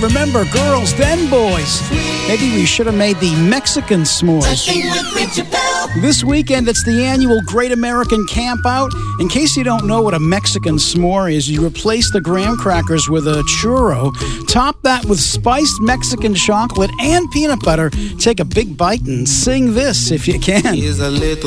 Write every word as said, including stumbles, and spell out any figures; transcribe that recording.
remember, girls, then boys. Maybe we should have made the Mexican s'mores. This weekend, it's the annual Great American Camp Out. In case you don't know what a Mexican s'more is, you replace the graham crackers with a churro, top that with spiced Mexican chocolate and peanut butter, take a big bite and sing this if you can.